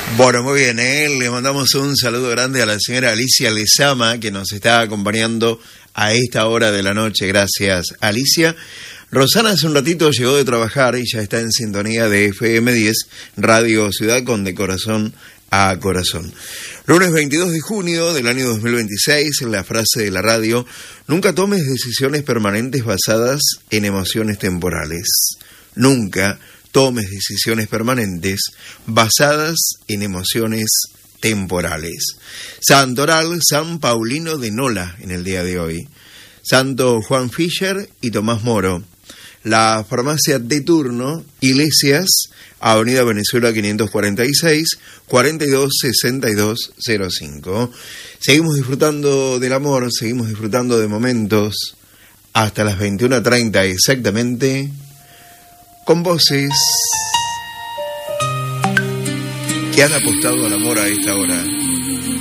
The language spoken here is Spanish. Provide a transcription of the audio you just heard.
Bueno, muy bien, le mandamos un saludo grande a la señora Alicia Lezama, que nos está acompañando a esta hora de la noche. Gracias, Alicia. Rosana hace un ratito llegó de trabajar y ya está en sintonía de FM10, Radio Ciudad, con De Corazón a Corazón. Lunes 22 de junio del año 2026, en la frase de la radio: nunca tomes decisiones permanentes basadas en emociones temporales. Nunca tomes decisiones permanentes basadas en emociones temporales. Santoral San Paulino de Nola en el día de hoy. Santo Juan Fischer y Tomás Moro. La farmacia de turno, Iglesias, Avenida Venezuela 546, 426205. Seguimos disfrutando del amor, seguimos disfrutando de momentos hasta las 21:30 exactamente, con voces que han apostado al amor a esta hora.